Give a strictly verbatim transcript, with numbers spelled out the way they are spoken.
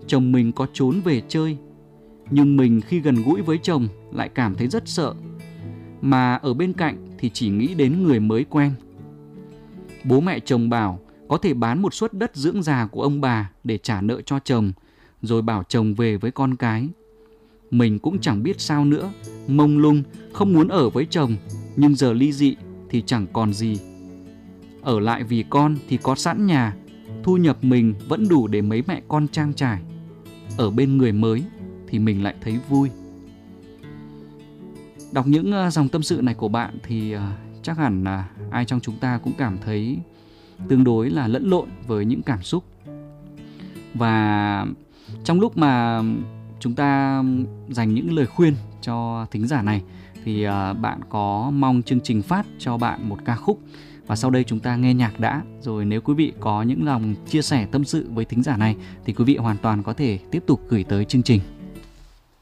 chồng mình có trốn về chơi, nhưng mình khi gần gũi với chồng lại cảm thấy rất sợ, mà ở bên cạnh thì chỉ nghĩ đến người mới quen. Bố mẹ chồng bảo có thể bán một suất đất dưỡng già của ông bà để trả nợ cho chồng, rồi bảo chồng về với con cái. Mình cũng chẳng biết sao nữa, mông lung, không muốn ở với chồng, nhưng giờ ly dị thì chẳng còn gì. Ở lại vì con thì có sẵn nhà, thu nhập mình vẫn đủ để mấy mẹ con trang trải. Ở bên người mới thì mình lại thấy vui. Đọc những dòng tâm sự này của bạn thì chắc hẳn là ai trong chúng ta cũng cảm thấy tương đối là lẫn lộn với những cảm xúc. Và trong lúc mà chúng ta dành những lời khuyên cho thính giả này thì bạn có mong chương trình phát cho bạn một ca khúc, và sau đây chúng ta nghe nhạc đã, rồi nếu quý vị có những lòng chia sẻ tâm sự với thính giả này thì quý vị hoàn toàn có thể tiếp tục gửi tới chương trình.